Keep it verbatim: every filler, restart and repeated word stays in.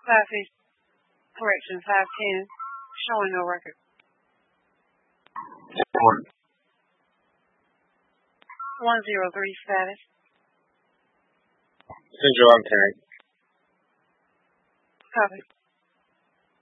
Five feet. Correction, five ten. Showing no record. Report. One zero three status. Central, I'm carrying. Copy.